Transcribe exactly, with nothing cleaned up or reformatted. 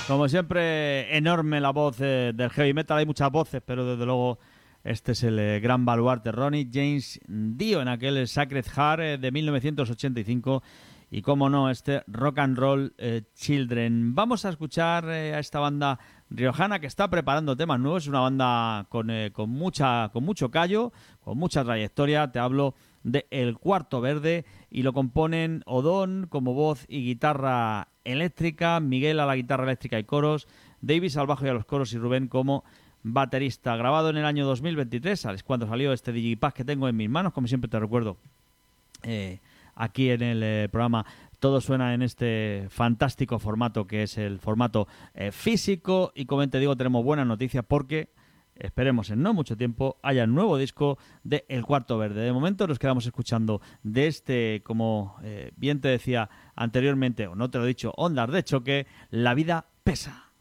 Como siempre, enorme la voz eh, del heavy metal. Hay muchas voces, pero desde luego este es el eh, gran baluarte. Ronnie James Dio en aquel Sacred Heart eh, de mil novecientos ochenta y cinco. Y cómo no, este Rock and Roll eh, Children. Vamos a escuchar eh, a esta banda riojana que está preparando temas nuevos. Es una banda con, eh, con, mucha, con mucho callo, con mucha trayectoria. Te hablo de El Cuarto Verde y lo componen Odón como voz y guitarra eléctrica, Miguel a la guitarra eléctrica y coros, Davis al bajo y a los coros y Rubén como baterista. Grabado en el año dos mil veintitrés, es cuando salió este Digipack que tengo en mis manos, como siempre te recuerdo. Eh, aquí en el eh, programa todo suena en este fantástico formato que es el formato eh, físico, y como te digo, tenemos buenas noticias porque esperemos en no mucho tiempo haya un nuevo disco de El Cuarto Verde. De momento nos quedamos escuchando de este, como eh, bien te decía anteriormente, o no te lo he dicho, Ondas de Choque, La Vida Pesa.